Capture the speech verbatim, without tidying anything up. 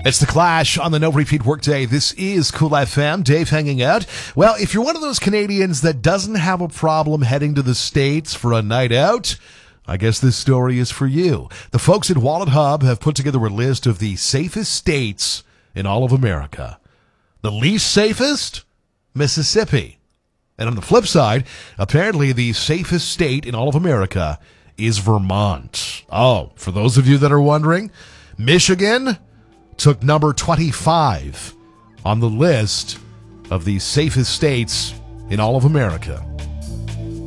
It's The Clash on the No Repeat Workday. This is Cool F M. Dave hanging out. Well, if you're one of those Canadians that doesn't have a problem heading to the States for a night out, I guess this story is for you. The folks at Wallet Hub have put together a list of the safest states in all of America. The least safest? Mississippi. And on the flip side, apparently the safest state in all of America is Vermont. Oh, for those of you that are wondering, Michigan took number twenty-five on the list of the safest states in all of America.